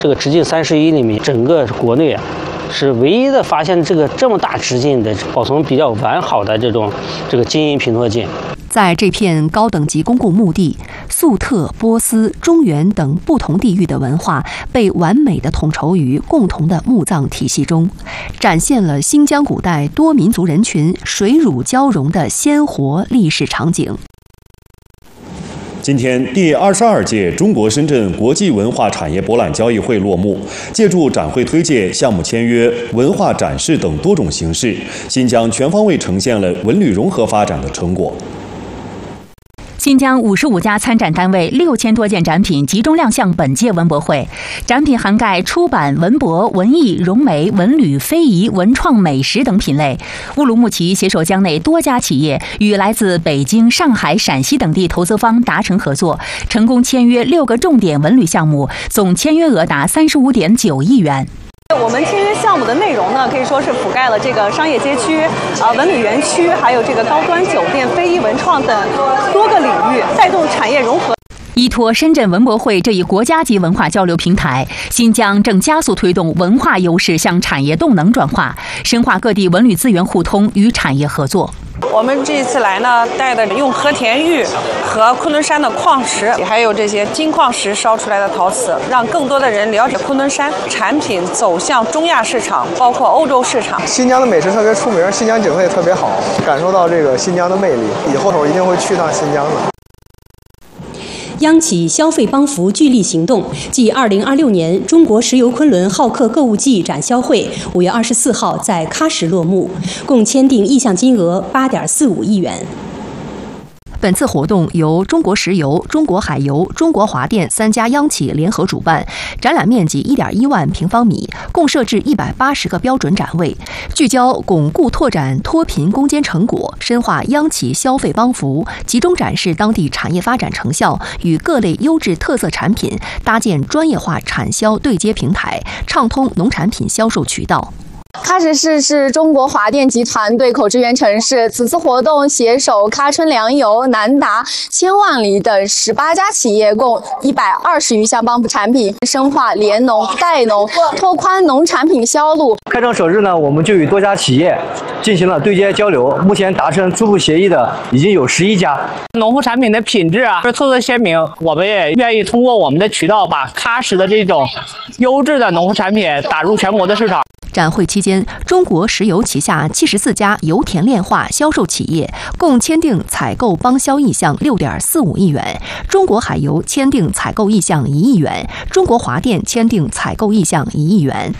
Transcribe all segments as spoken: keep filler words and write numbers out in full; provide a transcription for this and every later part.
这个直径三十一厘米，整个国内啊是唯一的发现这个这么大直径的、保存比较完好的这种这个金银平拓件。 在这片高等级公共墓地，粟特、波斯、中原等不同地域的文化被完美地统筹于共同的墓葬体系中，展现了新疆古代多民族人群水乳交融的鲜活历史场景。 今天，第二十二届中国深圳国际文化产业博览交易会落幕。借助展会推介、项目签约、文化展示等多种形式，新疆全方位呈现了文旅融合发展的成果。 新疆五十五家参展单位六千多件展品集中亮相本届文博会，展品涵盖出版、文博、文艺、融媒、文旅、非遗、文创、美食等品类。乌鲁木齐携手疆内多家企业，与来自北京、上海、陕西等地投资方达成合作，成功签约六个重点文旅项目，总签约额达三十五点九亿元。 我们签约项目的内容呢，可以说是覆盖了这个商业街区、啊文旅园区，还有这个高端酒店、非遗文创等多个领域，带动产业融合。 依托深圳文博会这一国家级文化交流平台，新疆正加速推动文化优势向产业动能转化，深化各地文旅资源互通与产业合作。 我们这一次来呢，带的用和田玉和昆仑山的矿石，还有这些金矿石烧出来的陶瓷，让更多的人了解昆仑山产品走向中亚市场，包括欧洲市场。 新疆的美食特别出名，新疆景色也特别好，感受到这个新疆的魅力，以后我一定会去趟新疆的。 央企消费帮扶聚力行动暨二零二六年中国石油昆仑好客购物季展销会五月二十四号在喀什落幕，共签订意向金额八点四五亿元。 本次活动由中国石油、中国海油、中国华电三家央企联合主办，展览面积一点一万平方米，共设置一百八十个标准展位，聚焦巩固拓展脱贫攻坚成果，深化央企消费帮扶，集中展示当地产业发展成效与各类优质特色产品，搭建专业化产销对接平台，畅通农产品销售渠道。 喀什市是中国华电集团对口支援城市。此次活动携手喀春粮油、南达、千万里等十八家企业，共一百二十余项帮扶产品，深化联农、代农，拓宽农产品销路。 开张首日呢，我们就与多家企业进行了对接交流，目前达成初步协议的已经有十一家。 农副产品的品质啊是特色鲜明，我们也愿意通过我们的渠道，把喀什的这种优质的农副产品打入全国的市场。 展会期间，中国石油旗下七十四家油田炼化销售企业共签订采购帮销意向六点四五亿元，中国海油签订采购意向一亿元，中国华电签订采购意向一亿元。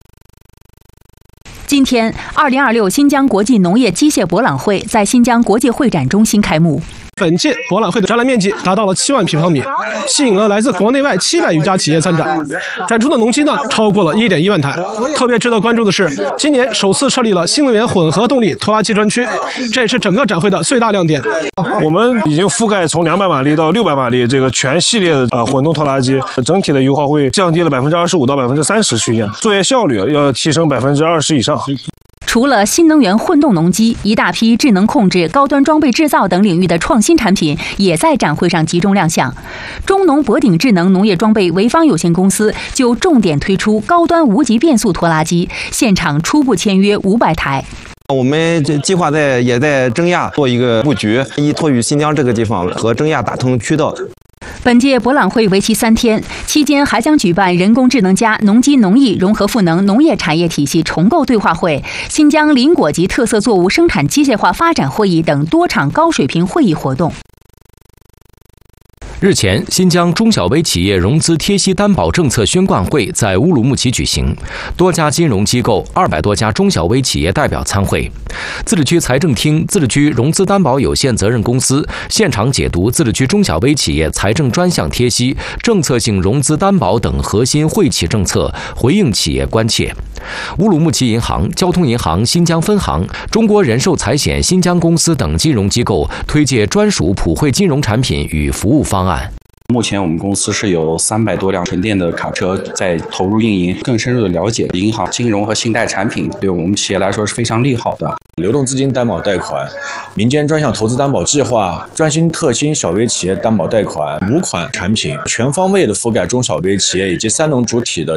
今天，二零二六新疆国际农业机械博览会在新疆国际会展中心开幕。 本届博览会的展览面积达到了七万平方米，吸引了来自国内外七百余家企业参展，展出的农机呢超过了一点一万台。特别值得关注的是，今年首次设立了新能源混合动力拖拉机专区，这也是整个展会的最大亮点。 我们已经覆盖从两百马力到六百马力这个全系列的呃混动拖拉机，整体的油耗会降低了百分之二十五到百分之三十区间，作业效率要提升百分之二十以上。 除了新能源混动农机，一大批智能控制、高端装备制造等领域的创新产品也在展会上集中亮相。中农博鼎智能农业装备潍坊有限公司就重点推出高端无级变速拖拉机，现场初步签约五百台。 我们计划在也在中亚做一个布局，依托于新疆这个地方和中亚打通渠道。 本届博览会为期三天，期间还将举办人工智能加农机农艺融合赋能农业产业体系重构对话会、新疆林果及特色作物生产机械化发展会议等多场高水平会议活动。 日前，新疆中小微企业融资贴息担保政策宣贯会在乌鲁木齐举行，多家金融机构、二百多家中小微企业代表参会。自治区财政厅自治区融资担保有限责任公司现场解读自治区中小微企业财政专项贴息、政策性融资担保等核心惠企政策，回应企业关切。乌鲁木齐银行、交通银行新疆分行、中国人寿财险新疆公司等金融机构推介专属普惠金融产品与服务方案。 目前我们公司是有三百多辆纯电的卡车在投入运营，更深入的了解银行金融和信贷产品，对我们企业来说是非常利好的。 流动资金担保贷款、民间专项投资担保计划、专新特新小微企业担保贷款、五款产品，全方位的覆盖中小微企业以及三农主体的